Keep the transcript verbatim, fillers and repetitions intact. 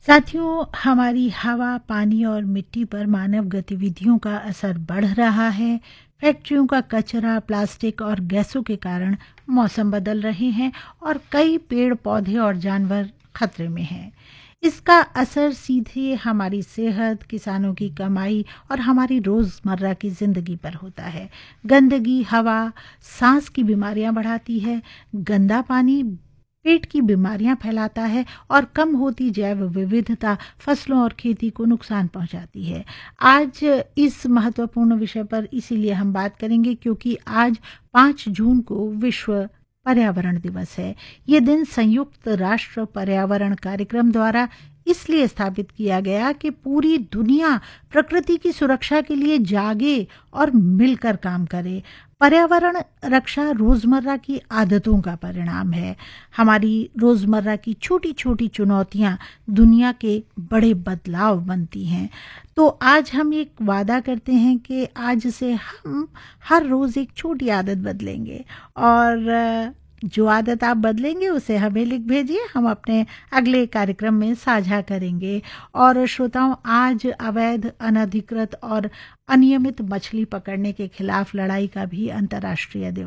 साथियों, हमारी हवा, पानी और मिट्टी पर मानव गतिविधियों का असर बढ़ रहा है। फैक्ट्रियों का कचरा, प्लास्टिक और गैसों के कारण मौसम बदल रहे हैं और कई पेड़ पौधे और जानवर खतरे में हैं। इसका असर सीधे हमारी सेहत, किसानों की कमाई और हमारी रोजमर्रा की जिंदगी पर होता है। गंदगी हवा, सांस की बीमारियां बढ़ाती है। गंदा पानी पेट की बीमारियां फैलाता है और कम होती जैव विविधता फसलों और खेती को नुकसान पहुंचाती है। आज इस महत्वपूर्ण विषय पर इसीलिए हम बात करेंगे क्योंकि आज पाँच जून को विश्व पर्यावरण दिवस है। ये दिन संयुक्त राष्ट्र पर्यावरण कार्यक्रम द्वारा इसलिए स्थापित किया गया कि पूरी दुनिया प्रकृति की सुरक्षा के लिए जागे और मिलकर काम करे। पर्यावरण रक्षा रोजमर्रा की आदतों का परिणाम है। हमारी रोजमर्रा की छोटी छोटी चुनौतियां दुनिया के बड़े बदलाव बनती हैं। तो आज हम एक वादा करते हैं कि आज से हम हर रोज एक छोटी आदत बदलेंगे और जो आदत आप बदलेंगे उसे हमें लिख भेजिए, हम अपने अगले कार्यक्रम में साझा करेंगे। और श्रोताओं, आज अवैध, अनधिकृत और अनियमित मछली पकड़ने के खिलाफ लड़ाई का भी अंतर्राष्ट्रीय दिवस